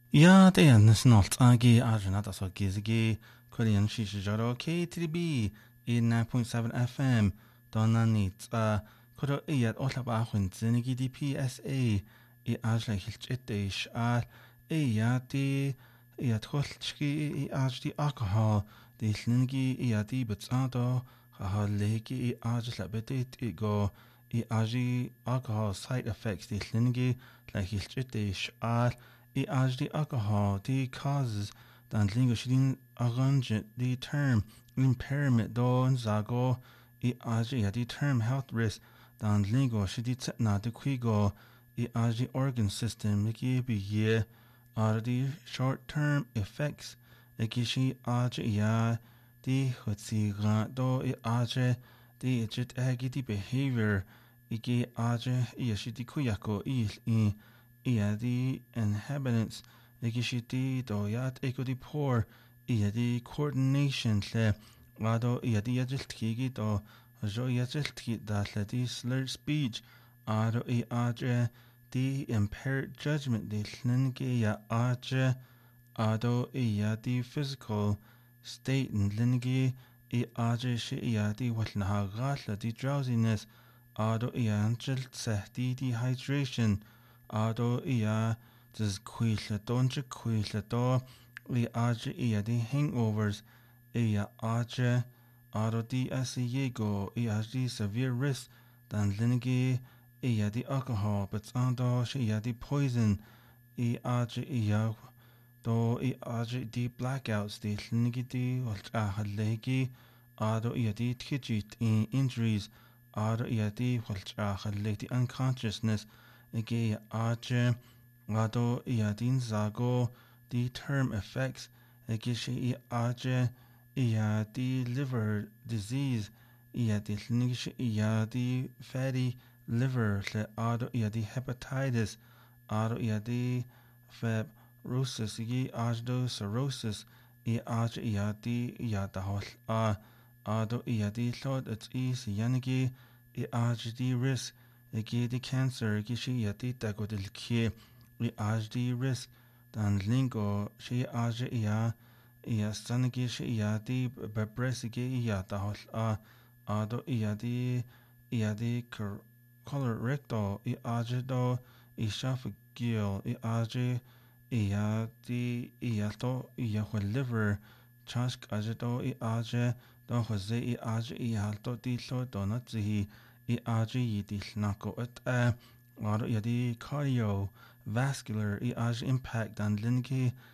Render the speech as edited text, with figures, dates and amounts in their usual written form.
Ja, det är nästan agi arjunat alltså gizgi Korean shishijaro K3B 89.7 FM donanit kodo iyat otlaba ahun zinigi di PSA I ajla hilchitish iyati iyat holchki I ajdi alcohol di hlingi iyati bitsado hahalegi I ajla betit igo I aji alcohol side effects di hlingi la hilchitish I ajdi alcohol, the causes dan lingo shidin arrange the term impairment don zago I ajdi ya the term health risk dan lingo shidi tsetna de quigo I ajdi organ system iki bi ye are the short term effects iki shi ajdi ya the hutsi do I ajdi the jit agi the behavior iki ajdi ya shidi kuyako I ia the inhabitants Egishiti doyat ekodi poor ia the coordination tle lado ia the yajiltiki do jo yajiltiki da the slurred speech ado I adre the impaired judgment the linge ya adre ado ia the physical state and linge I adre shi ia the watnaha gatla the drowsiness ado ia anjil the dehydration ado ia dus quilla donje quilla do li aje ia di hangovers ia aje ado di asiego ia di severe risk dan linigi ia di alcohol but ando ia di poison I aje ia do I aje di blackouts di linigi di walta halegi ado ia di tkijit in injuries ado ia di walta halegi unconsciousness ige aje lado iadin zago the term effects egishi aje iadi liver disease iadi lnish iadi fatty liver le ado iadi hepatitis ado iadi fibrosis igi ajdo cirrhosis I aje iadi iadahol ado iadi thought it's easy yanigi I aje di risk igi di cancer gishi iadi dagodil kie I ajdi risk dan lingo shi aje ia sanigi shi ia di bebresigi ia dahol ado ia di colorectal I aje do esophageal I aje ia di ia to ia ho liver chask aje do I aje do jose I aje ia to di lo do na zi I aje I di nako at ado ia di cardio vascular I aj impact dan linki